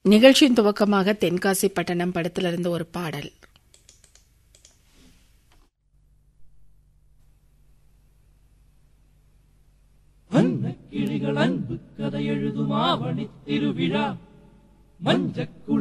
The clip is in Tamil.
நிகழ்ச்சியின் துவக்கமாக தென்காசி பட்டணம் படத்திலிருந்து ஒரு பாடல். கிளிகள் அன்பு கதை எழுதும் ஆவணி திருவிழா மஞ்சக்குள